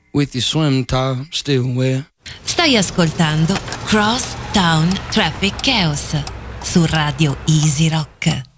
with your swim top still wet. Stai ascoltando Cross Town Traffic Chaos su Radio Easy Rock.